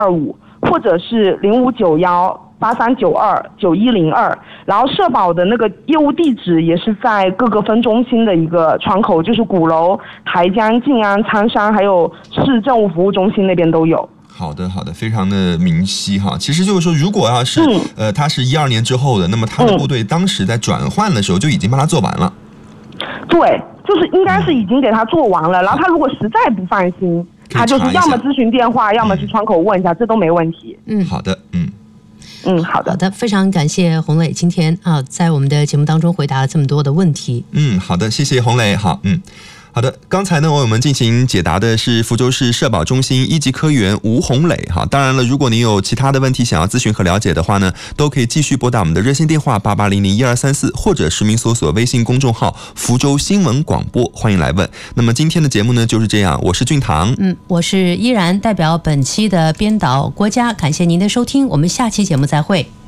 25，或者是059183929102，然后社保的那个业务地址也是在各个分中心的一个窗口，就是鼓楼、台江、静安、苍山，还有市政务服务中心那边都有。 好的，好的，非常的明晰哈。其实就是说，如果要是他是12年之后的，那么他的部队当时在转换的时候就已经帮他做完了。 对，就是应该是已经给他做完了。然后他如果实在不放心，他就是要么咨询电话，要么去窗口问一下，这都没问题。 好的， 好的， 好的，非常感谢洪磊今天在我们的节目当中回答了这么多的问题。 好的，谢谢洪磊。好的，刚才呢，我们进行解答的是福州市社保中心1级科员吴洪磊哈。当然了，如果您有其他的问题想要咨询和了解的话呢，都可以继续拨打我们的热线电话88001234，或者实名搜索微信公众号福州新闻广播，欢迎来问。那么今天的节目呢就是这样，我是俊堂， 我是依然，代表本期的编导郭佳，感谢您的收听，我们下期节目再会。